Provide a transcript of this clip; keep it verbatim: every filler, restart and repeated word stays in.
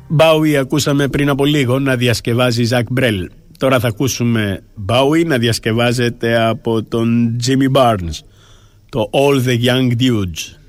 Bowie ακούσαμε πριν από λίγο να διασκευάζει Ζακ Μπρέλ. Τώρα θα ακούσουμε Bowie να διασκευάζεται από τον Jimmy Barnes, το All the Young Dudes.